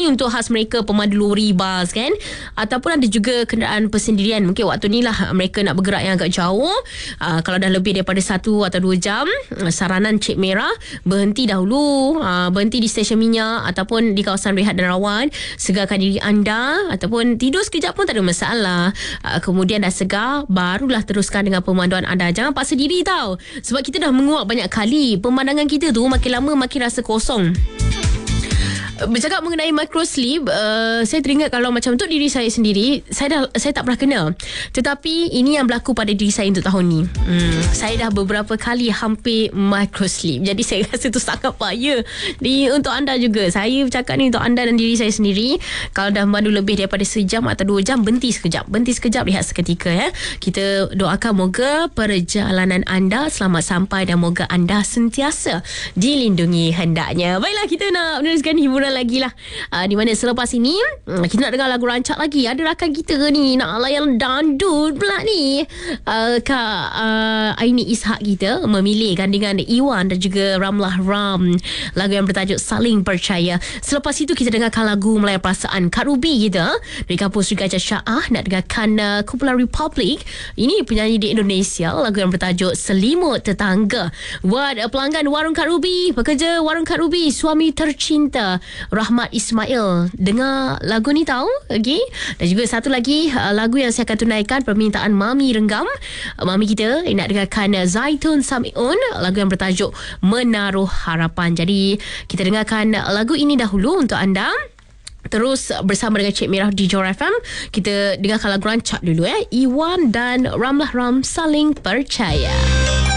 ni untuk khas mereka, pemandu lori, bas kan, ataupun ada juga kenderaan persendirian. Mungkin waktu ni lah mereka nak bergerak yang agak jauh. Kalau dah lebih daripada 1 atau 2 jam, saranan Cik Merah berhenti dahulu, berhenti di stesen minyak ataupun di kawasan rehat dan rawan, segarkan diri anda ataupun tidur sekejap pun tak ada masalah. Kemudian dah segar, barulah teruskan dengan pemanduan anda. Jangan paksa diri tau, sebab kita dah menguap banyak kali. Pemandangan kita tu makin lama makin rasa kosong. Bercakap mengenai micro sleep, saya teringat kalau macam untuk diri saya sendiri, saya tak pernah kena. Tetapi ini yang berlaku pada diri saya untuk tahun ni. Saya dah beberapa kali hampir micro sleep. Jadi saya rasa itu sangat bahaya. Untuk anda juga, saya bercakap ni untuk anda dan diri saya sendiri. Kalau dah memandu lebih daripada sejam atau 2 jam, berhenti sekejap, lihat seketika ya. Kita doakan moga perjalanan anda selamat sampai dan moga anda sentiasa dilindungi hendaknya. Baiklah, kita nak meneruskan hiburan lagi lah, di mana selepas ini kita nak dengar lagu rancak lagi. Ada rakan kita ni nak layan dandut pula ni. Kak Aini Ishak kita memilih gandingan Iwan dan juga Ramlah Ram, lagu yang bertajuk Saling Percaya. Selepas itu kita dengarkan lagu Melayan Perasaan Kak Ruby kita dari kampus Sri Gajah Syaah. Nak dengarkan Kumpulan Republic, ini penyanyi di Indonesia, lagu yang bertajuk Selimut Tetangga. Buat pelanggan warung Kak Ruby, pekerja warung Kak Ruby, suami tercinta Rahmat Ismail, dengar lagu ni tahu, okay? Dan juga satu lagi lagu yang saya akan tunaikan permintaan Mami Renggam. Mami kita nak dengarkan Zaitun Samiun, lagu yang bertajuk Menaruh Harapan. Jadi kita dengarkan lagu ini dahulu untuk anda. Terus bersama dengan Cik Merah di Johor FM, kita dengarkan lagu rancak dulu Iwan dan Ramlah Ram, Saling Percaya.